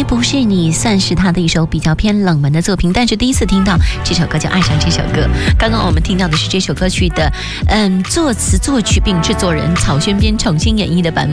不是你算是他的一首比较偏冷门的作品，但是第一次听到这首歌就爱上这首歌。刚刚我们听到的是这首歌曲的作词作曲并制作人曹轩编重新演绎的版